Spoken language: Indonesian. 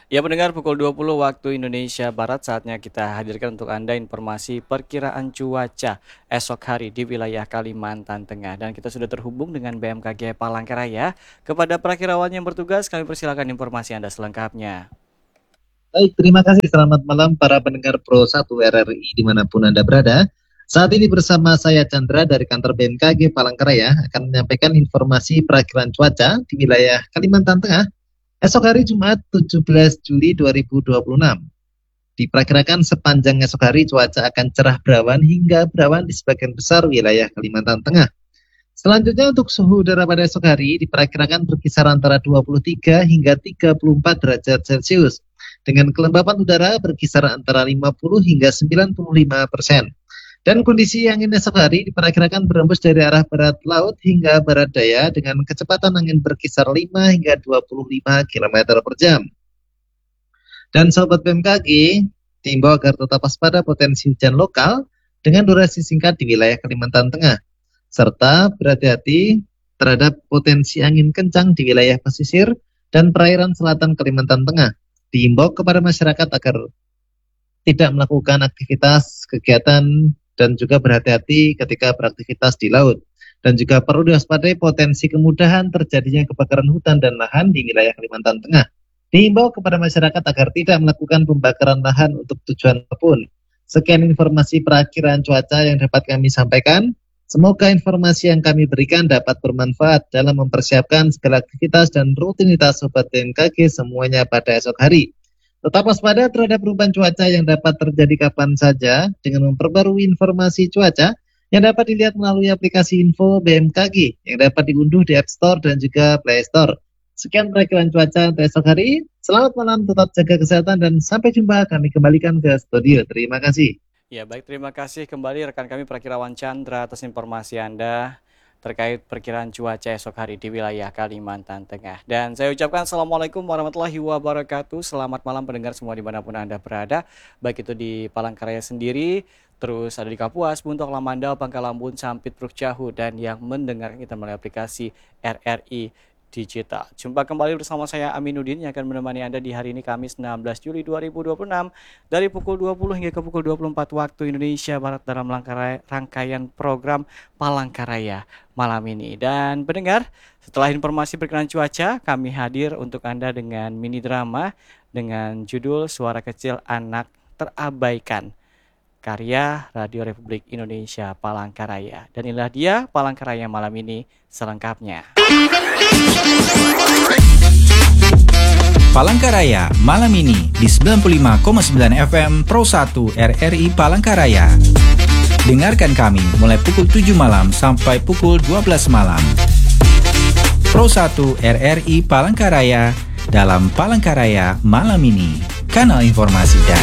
Ya pendengar, pukul 20 waktu Indonesia Barat, saatnya kita hadirkan untuk Anda informasi perkiraan cuaca esok hari di wilayah Kalimantan Tengah. Dan kita sudah terhubung dengan BMKG Palangkaraya. Kepada perakirawan yang bertugas, kami persilakan informasi Anda selengkapnya. Baik, terima kasih. Selamat malam para pendengar Pro 1 RRI dimanapun Anda berada. Saat ini bersama saya Chandra dari kantor BMKG Palangkaraya akan menyampaikan informasi perakiraan cuaca di wilayah Kalimantan Tengah esok hari Jumat 17 Juli 2026. Diperkirakan sepanjang esok hari cuaca akan cerah berawan hingga berawan di sebagian besar wilayah Kalimantan Tengah. Selanjutnya untuk suhu udara pada esok hari diperkirakan berkisar antara 23 hingga 34 derajat Celcius. Dengan kelembapan udara berkisar antara 50 hingga 95%. Dan kondisi angin esok hari diperkirakan berembus dari arah barat laut hingga barat daya dengan kecepatan angin berkisar 5 hingga 25 km per jam. Dan sobat BMKG diimbau agar tetap waspada potensi hujan lokal dengan durasi singkat di wilayah Kalimantan Tengah, serta berhati-hati terhadap potensi angin kencang di wilayah pesisir dan perairan selatan Kalimantan Tengah. Diimbau kepada masyarakat agar tidak melakukan aktivitas, kegiatan, dan juga berhati-hati ketika beraktivitas di laut. Dan juga perlu diwaspadai potensi kemudahan terjadinya kebakaran hutan dan lahan di wilayah Kalimantan Tengah. Diimbau kepada masyarakat agar tidak melakukan pembakaran lahan untuk tujuan apapun. Sekian informasi perakiraan cuaca yang dapat kami sampaikan. Semoga informasi yang kami berikan dapat bermanfaat dalam mempersiapkan segala aktivitas dan rutinitas Sobat BMKG semuanya pada esok hari. Tetap waspada terhadap perubahan cuaca yang dapat terjadi kapan saja dengan memperbarui informasi cuaca yang dapat dilihat melalui aplikasi info BMKG yang dapat diunduh di App Store dan juga Play Store. Sekian perakiraan cuaca untuk esok hari. Selamat malam, tetap jaga kesehatan dan sampai jumpa. Kami kembalikan ke studio. Terima kasih. Ya baik, terima kasih kembali rekan kami Perakirawan Chandra atas informasi Anda terkait perkiraan cuaca esok hari di wilayah Kalimantan Tengah. Dan saya ucapkan Assalamualaikum warahmatullahi wabarakatuh. Selamat malam pendengar semua dimanapun Anda berada. Baik itu di Palangkaraya sendiri, terus ada di Kapuas, Buntok, Lamandau, Pangkalambun, Sampit, Prukcahu, dan yang mendengar kita melalui aplikasi RRI Digital. Jumpa kembali bersama saya Aminuddin yang akan menemani Anda di hari ini Kamis 16 Juli 2026 dari pukul 20 hingga ke pukul 24 waktu Indonesia Barat dalam rangkaian program Palangkaraya malam ini. Dan pendengar, setelah informasi perkiraan cuaca, kami hadir untuk Anda dengan mini drama dengan judul Suara Kecil Anak Terabaikan, karya Radio Republik Indonesia Palangkaraya. Dan inilah dia Palangkaraya malam ini selengkapnya. Palangkaraya malam ini di 95,9 FM Pro 1 RRI Palangkaraya. Dengarkan kami mulai pukul 7 malam sampai pukul 12 malam. Pro 1 RRI Palangkaraya dalam Palangkaraya malam ini. Kanal informasi dan